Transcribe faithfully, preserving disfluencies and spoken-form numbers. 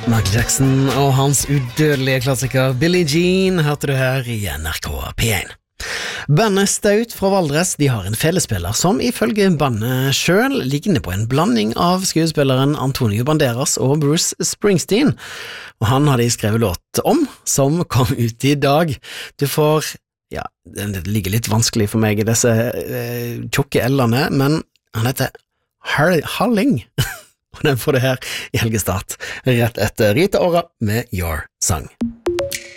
Michael Jackson og hans udødelige klassiker Billie Jean hørte du her i N R K P én. Bandet Staut fra Valdres, de har en fellespiller som ifølge bandet selv ligner på en blanding av skuespilleren Antonio Banderas og Bruce Springsteen, og han har de skrevet låt om, som kom ut i dag. Du får, ja, det ligger litt vanskelig for meg i disse eh, tjukke ellene, men han heter Halling. Og den får du her i Helgestad, rett etter Rita Ora med Your Song.